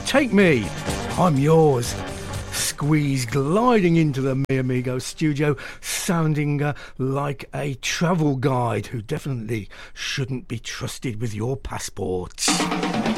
take me. I'm yours. Squeeze gliding into the Mi Amigo studio, sounding like a travel guide who definitely shouldn't be trusted with your passports.